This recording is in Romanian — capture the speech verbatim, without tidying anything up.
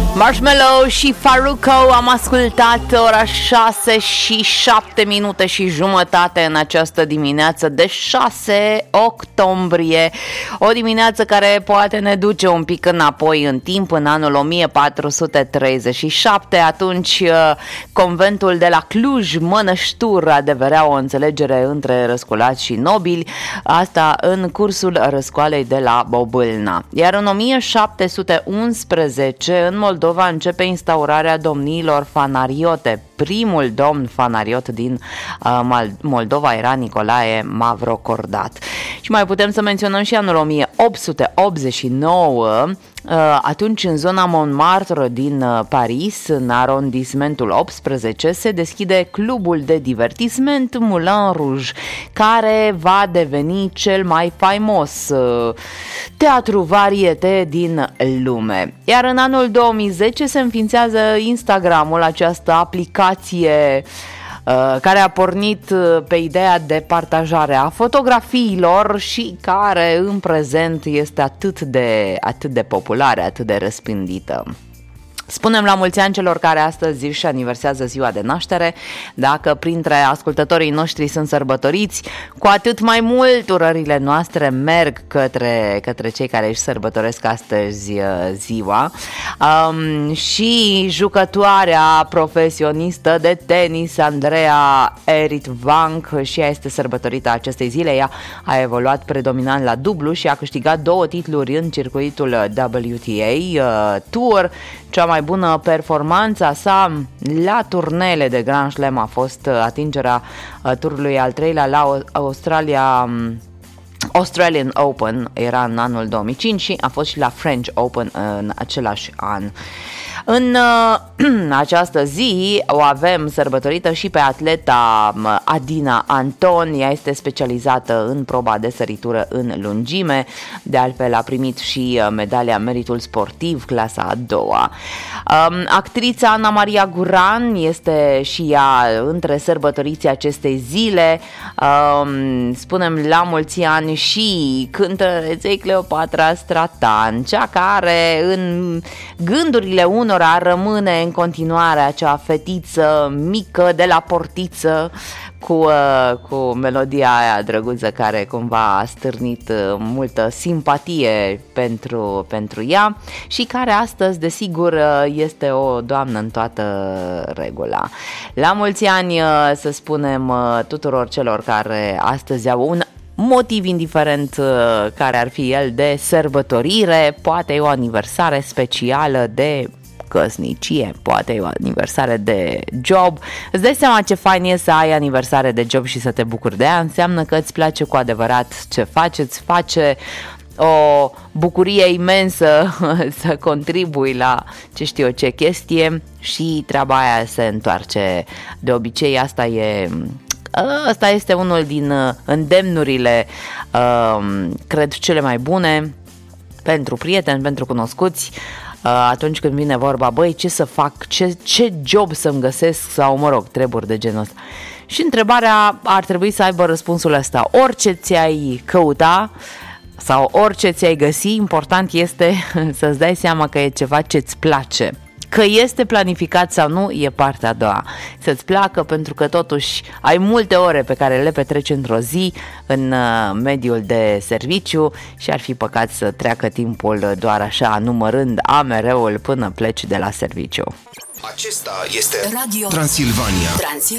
Marshmello și Farruko am ascultat ora șase și șapte minute și jumătate în această dimineață de șase octombrie. O dimineață care poate ne duce un pic înapoi în timp, în anul o mie patru sute treizeci și șapte. Atunci conventul de la Cluj, Mănăștur, adeverea o înțelegere între răsculați și nobili, asta în cursul răscoalei de la Bobâlna. Iar în o mie șapte sute unsprezece în Moldova începe instaurarea domniilor fanariote. Primul domn fanariot din uh, Moldova era Nicolae Mavrocordat. Și mai putem să menționăm și anul o mie opt sute optzeci și nouă, uh, atunci în zona Montmartre din uh, Paris, în arondismentul optsprezece, se deschide clubul de divertisment Moulin Rouge, care va deveni cel mai faimos uh, teatru varieté din lume. Iar în anul două mii zece se înființează Instagramul, această aplicație care a pornit pe ideea de partajare a fotografiilor și care în prezent este atât de, atât de populară, atât de răspândită. Spunem la mulți ani celor care astăzi își aniversează ziua de naștere. Dacă printre ascultătorii noștri sunt sărbătoriți, cu atât mai mult urările noastre merg către, către cei care își sărbătoresc astăzi ziua. Um, și jucătoarea profesionistă de tenis Andrea Eritvank, și ea este sărbătorită acestei zile. Ea a evoluat predominant la dublu și a câștigat două titluri în circuitul W T A uh, Tour. Cea mai bună performanță a sa la turneele de Grand Slam a fost atingerea turului al treilea la Australia, Australian Open, era în anul două mii cinci, și a fost și la French Open în același an. În uh, această zi o avem sărbătorită și pe atleta Adina Anton. Ea este specializată în proba de săritură în lungime. De altfel a primit și medalia Meritul Sportiv, clasa a doua. Um, actrița Ana Maria Guran este și ea între sărbătoriții acestei zile. Um, spunem la mulți ani și cântăreței Cleopatra Stratan, cea care în gândurile unora rămâne în continuare acea fetiță mică de la portiță cu, cu melodia aia drăguță care cumva a stârnit multă simpatie pentru, pentru ea și care astăzi, desigur, este o doamnă în toată regula. La mulți ani, să spunem, tuturor celor care astăzi au un motiv indiferent care ar fi el de sărbătorire, poate e o aniversare specială de căsnicie, poate e o aniversare de job. Îți dai seama ce fain e să ai aniversare de job și să te bucuri de ea? Înseamnă că îți place cu adevărat ce faci, îți face o bucurie imensă să contribui la ce știu eu ce chestie și treaba aia se întoarce. De obicei asta e... Asta este unul din îndemnurile, cred, cele mai bune pentru prieteni, pentru cunoscuți, atunci când vine vorba, băi, ce să fac, ce, ce job să-mi găsesc sau, mă rog, treburi de genul ăsta. Și întrebarea ar trebui să aibă răspunsul ăsta: orice ți-ai căuta sau orice ți-ai găsi, important este să-ți dai seama că e ceva ce-ți place. Că este planificat sau nu e partea a doua. Să-ți placă pentru că totuși ai multe ore pe care le petreci într-o zi în mediul de serviciu și ar fi păcat să treacă timpul doar așa numărând amereul până pleci de la serviciu. Acesta este Radio Transilvania. Transilvania.